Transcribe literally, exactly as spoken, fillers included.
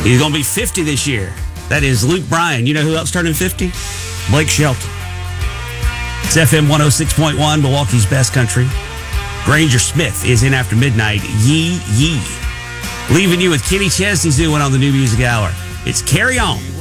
He's going to be fifty this year. That is Luke Bryan. You know who else turning fifty? Blake Shelton. It's F M one oh six point one, Milwaukee's best country. Granger Smith is in after midnight. Yee Yee. Leaving you with Kenny Chesney's doing on the New Music Hour. It's Carry On.